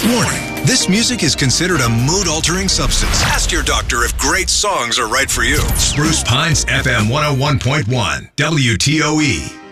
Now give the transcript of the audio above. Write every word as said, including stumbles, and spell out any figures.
Warning, this music is considered a mood-altering substance. Ask your doctor if great songs are right for you. Spruce Pines F M one oh one point one, W T O E.